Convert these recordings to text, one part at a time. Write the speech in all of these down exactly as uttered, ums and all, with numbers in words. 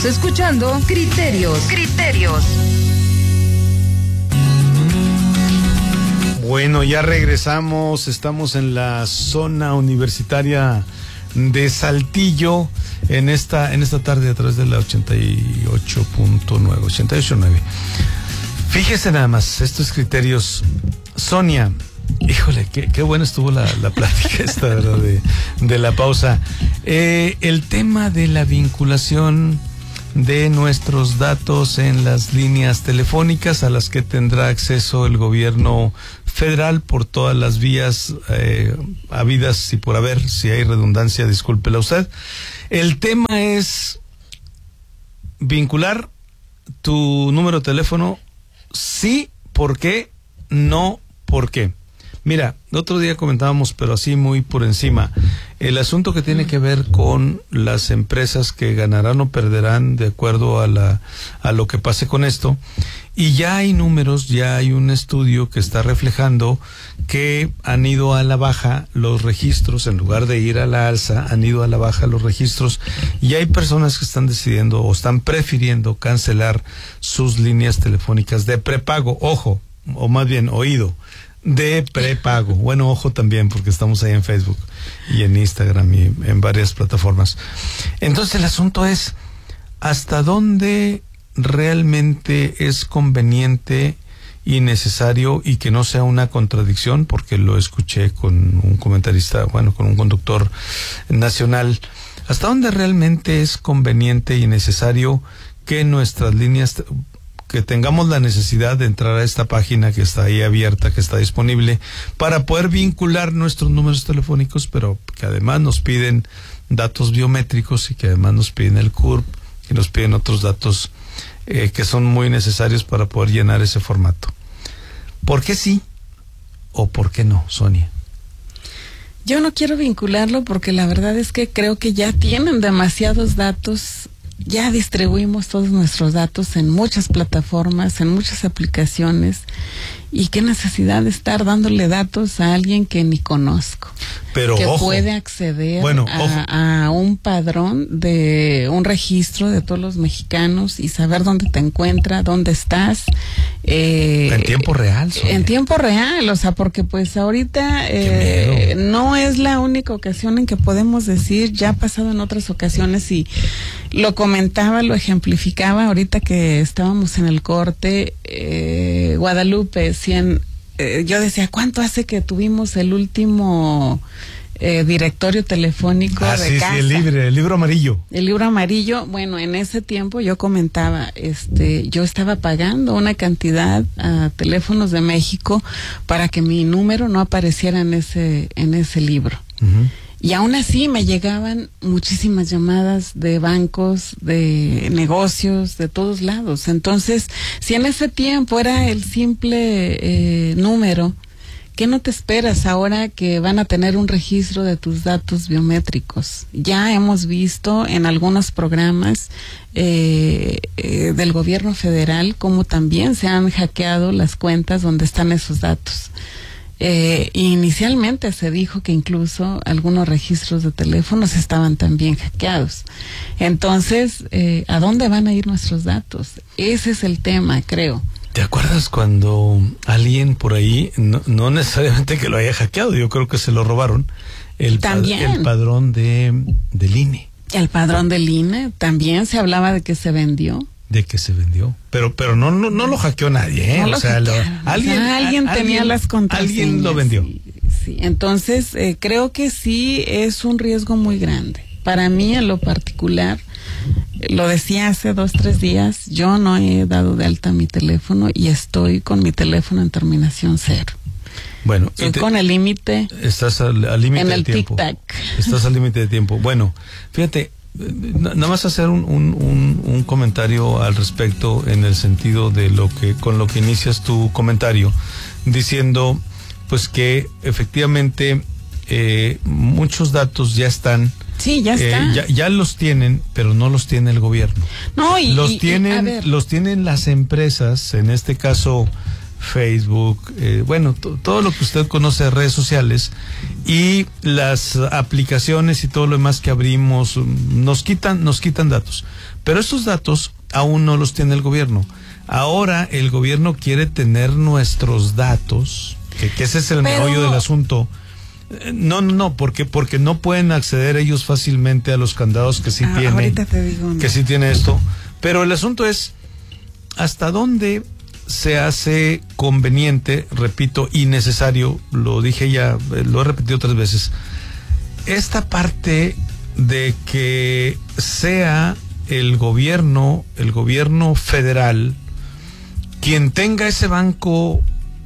Escuchando Criterios. Criterios. Bueno, ya regresamos. Estamos en la zona universitaria de Saltillo en esta en esta tarde a través de la ochenta y ocho punto nueve, ochenta y ocho punto nueve. Fíjese nada más, estos criterios. Sonia, híjole, qué, qué buena estuvo la, la plática esta, ¿verdad? De, de la pausa. Eh, el tema de la vinculación de nuestros datos en las líneas telefónicas a las que tendrá acceso el gobierno federal por todas las vías eh, habidas y por haber. Si hay redundancia, discúlpela usted. El tema es vincular tu número de teléfono, sí, ¿por qué? No, ¿por qué? Mira, el otro día comentábamos, pero así muy por encima, el asunto que tiene que ver con las empresas que ganarán o perderán de acuerdo a la a lo que pase con esto. Y ya hay números, ya hay un estudio que está reflejando que han ido a la baja los registros, en lugar de ir a la alza, han ido a la baja los registros, y hay personas que están decidiendo o están prefiriendo cancelar sus líneas telefónicas de prepago, ojo, o más bien oído, de prepago. Bueno, ojo también, porque estamos ahí en Facebook y en Instagram y en varias plataformas. Entonces el asunto es, ¿hasta dónde realmente es conveniente y necesario, y que no sea una contradicción? Porque lo escuché con un comentarista, bueno, con un conductor nacional. ¿Hasta dónde realmente es conveniente y necesario que nuestras líneas, que tengamos la necesidad de entrar a esta página que está ahí abierta, que está disponible, para poder vincular nuestros números telefónicos, pero que además nos piden datos biométricos y que además nos piden el C U R P y nos piden otros datos eh, que son muy necesarios para poder llenar ese formato? ¿Por qué sí o por qué no, Sonia? Yo no quiero vincularlo porque la verdad es que creo que ya tienen demasiados datos. Ya distribuimos todos nuestros datos en muchas plataformas, en muchas aplicaciones, y qué necesidad de estar dándole datos a alguien que ni conozco. Pero que ojo, puede acceder bueno, a, a un padrón de un registro de todos los mexicanos y saber dónde te encuentra, dónde estás. Eh, en tiempo real, Sonia. En tiempo real, o sea, porque pues ahorita eh, no es la única ocasión en que podemos decir, ya ha pasado en otras ocasiones, y lo comentaba, lo ejemplificaba ahorita que estábamos en el corte. eh, Guadalupe, cien, eh, yo decía, ¿cuánto hace que tuvimos el último eh, directorio telefónico ah, de sí, casa? Sí, el libro, el libro amarillo. El libro amarillo. Bueno, en ese tiempo yo comentaba, este, yo estaba pagando una cantidad a Teléfonos de México para que mi número no apareciera en ese, en ese libro. Uh-huh. Y aún así me llegaban muchísimas llamadas de bancos, de negocios, de todos lados. Entonces, si en ese tiempo era el simple eh, número, ¿qué no te esperas ahora que van a tener un registro de tus datos biométricos? Ya hemos visto en algunos programas eh, eh, del gobierno federal cómo también se han hackeado las cuentas donde están esos datos. Eh, inicialmente se dijo que incluso algunos registros de teléfonos estaban también hackeados. Entonces, eh, ¿a dónde van a ir nuestros datos? Ese es el tema, creo. ¿Te acuerdas cuando alguien por ahí, no, no necesariamente que lo haya hackeado, yo creo que se lo robaron, el, también. pad, el padrón de del I N E? El padrón del I N E, también se hablaba de que se vendió. De que se vendió, pero pero no no, no lo hackeó nadie, ¿eh? No o sea, lo, alguien, o sea, alguien a, tenía alguien, las contraseñas. Alguien lo vendió. Sí, sí. Entonces, eh, creo que sí es un riesgo muy grande. Para mí, en lo particular, lo decía hace dos, tres días, yo no he dado de alta mi teléfono y estoy con mi teléfono en terminación cero. Bueno, estoy te, con el límite. Estás al límite de tiempo. En el tic-tac. Estás al límite de tiempo. Bueno, fíjate, nada más hacer un, un, un, un comentario al respecto, en el sentido de lo que, con lo que inicias tu comentario, diciendo pues que efectivamente eh, muchos datos ya están. Sí, ya está. Eh, ya, ya los tienen, pero no los tiene el gobierno. No, y los y, tienen, y, los tienen las empresas, en este caso Facebook, eh, bueno, to, todo lo que usted conoce de redes sociales y las aplicaciones y todo lo demás que abrimos, nos quitan, nos quitan datos. Pero estos datos aún no los tiene el gobierno. Ahora el gobierno quiere tener nuestros datos, que, que ese es el Pero... meollo del asunto. No, no, no, porque porque no pueden acceder ellos fácilmente a los candados que sí ah, tiene, ahorita te digo, no. que sí tiene esto. Pero el asunto es hasta dónde se hace conveniente, repito, y necesario, lo dije ya, lo he repetido tres veces, esta parte de que sea el gobierno, el gobierno federal, quien tenga ese banco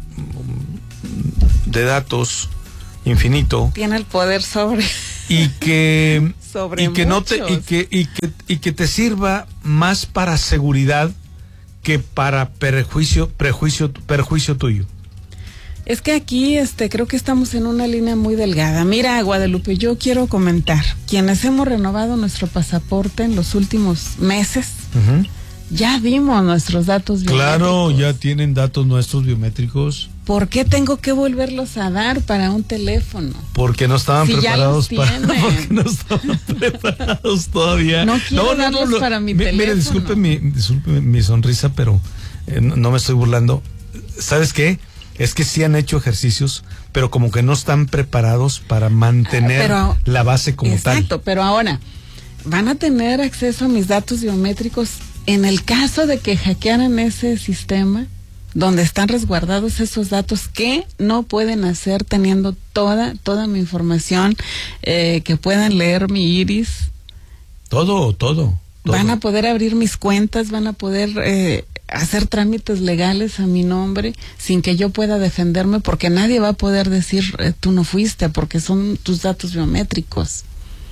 de datos infinito, tiene el poder sobre y que sobre y que no te muchos. y que y que y que te sirva más para seguridad que para perjuicio prejuicio perjuicio tuyo. Es que aquí este creo que estamos en una línea muy delgada. Mira, Guadalupe, yo quiero comentar, quienes hemos renovado nuestro pasaporte en los últimos meses, Uh-huh. ya dimos nuestros datos biométricos. Claro, ya tienen datos nuestros biométricos. ¿Por qué tengo que volverlos a dar para un teléfono? Porque no estaban Si ya preparados los para, tienen. porque no estaban preparados todavía. No quiero darlos lo- para mi mi- teléfono. Mire, disculpe mi, disculpe mi sonrisa, pero eh, no, no me estoy burlando. ¿Sabes qué? Es que sí han hecho ejercicios, pero como que no están preparados para mantener Pero- la base como tal. Exacto, pero ahora van a tener acceso a mis datos biométricos en el caso de que hackearan ese sistema donde están resguardados esos datos. ¿Qué no pueden hacer teniendo toda toda mi información, eh, que puedan leer mi iris? Todo, todo. todo. Van a poder abrir mis cuentas, van a poder eh, hacer trámites legales a mi nombre sin que yo pueda defenderme, porque nadie va a poder decir eh, tú no fuiste, porque son tus datos biométricos.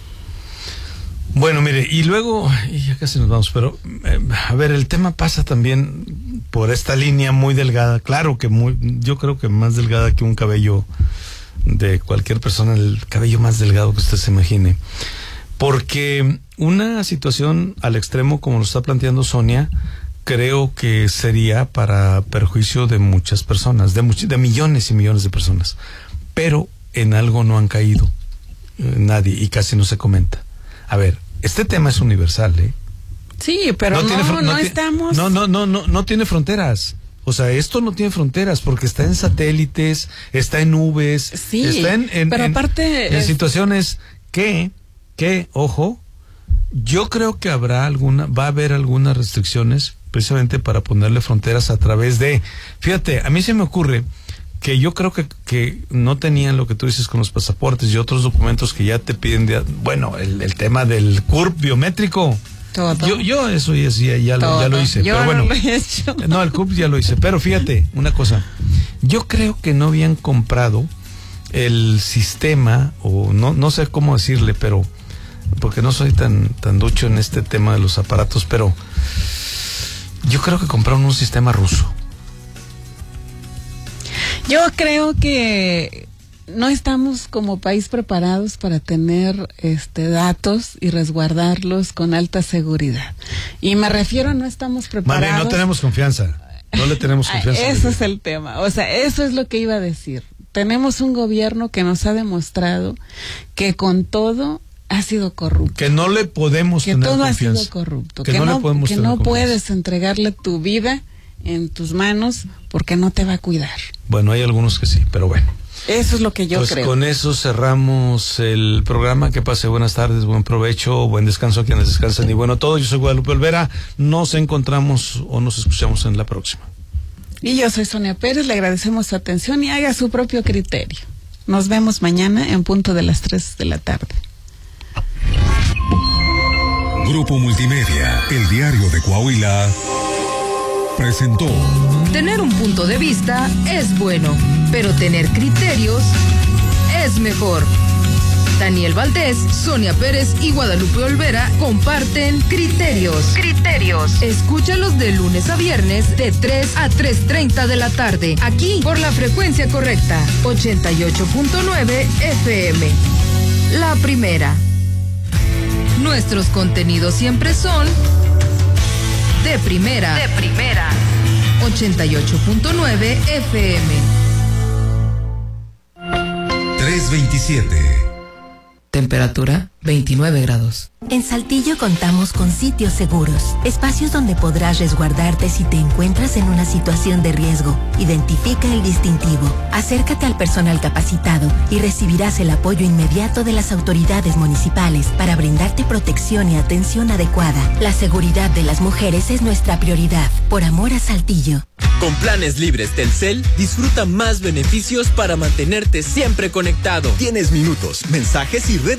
Bueno, mire, y luego, y ya casi nos vamos, pero eh, a ver, el tema pasa también por esta línea muy delgada, claro que muy, yo creo que más delgada que un cabello de cualquier persona, el cabello más delgado que usted se imagine, porque una situación al extremo como lo está planteando Sonia, creo que sería para perjuicio de muchas personas, de, much- de millones y millones de personas, pero en algo no han caído eh, nadie y casi no se comenta. A ver, este tema es universal, ¿eh? Sí, pero no, tiene fron- no, ti- estamos... No, no, no, no, no tiene fronteras. O sea, esto no tiene fronteras porque está en satélites, está en nubes, Sí, está en, en, pero en- aparte en es- situaciones que, que, ojo, yo creo que habrá alguna, va a haber algunas restricciones precisamente para ponerle fronteras a través de, fíjate, a mí se me ocurre que yo creo que, que no tenían lo que tú dices con los pasaportes y otros documentos que ya te piden, de, bueno, el, el tema del C U R P biométrico. Todo. Yo, yo eso ya, ya, ya, lo, ya lo hice, Yo pero bueno. no lo he hecho. No, el C U R P ya lo hice, pero fíjate, una cosa, yo creo que no habían comprado el sistema, o no, no sé cómo decirle, pero, porque no soy tan, tan ducho en este tema de los aparatos, pero yo creo que compraron un sistema ruso. Yo creo que no estamos como país preparados para tener este datos y resguardarlos con alta seguridad. Y me refiero a no estamos preparados. Vale, no tenemos confianza. No le tenemos confianza. Eso es el tema. O sea, eso es lo que iba a decir. Tenemos un gobierno que nos ha demostrado que con todo ha sido corrupto. Que no le podemos Que tener todo confianza. ha sido corrupto. Que, Que, no, no, le podemos que tener no confianza. puedes entregarle tu vida en tus manos porque no te va a cuidar. Bueno, hay algunos que sí, pero bueno. Eso es lo que yo pues creo. con eso cerramos el programa. Que pase buenas tardes, buen provecho, buen descanso a quienes descansan y bueno todo. Yo soy Guadalupe Olvera. Nos encontramos o nos escuchamos en la próxima. Y yo soy Sonia Pérez. Le agradecemos su atención y haga su propio criterio. Nos vemos mañana en punto de las tres de la tarde. Grupo Multimedia, el diario de Coahuila, presentó Tener un punto de vista es bueno, pero tener criterios es mejor. Daniel Valdés, Sonia Pérez y Guadalupe Olvera comparten Criterios. Criterios. Escúchalos de lunes a viernes de tres a tres treinta de la tarde, aquí por la frecuencia correcta, ochenta y ocho punto nueve F M. La primera. Nuestros contenidos siempre son de primera. De primera. ochenta y ocho punto nueve F M. trescientos veintisiete. Temperatura veintinueve grados. En Saltillo contamos con sitios seguros, espacios donde podrás resguardarte si te encuentras en una situación de riesgo. Identifica el distintivo, acércate al personal capacitado y recibirás el apoyo inmediato de las autoridades municipales para brindarte protección y atención adecuada. La seguridad de las mujeres es nuestra prioridad. Por amor a Saltillo. Con planes libres Telcel, disfruta más beneficios para mantenerte siempre conectado. Tienes minutos, mensajes y red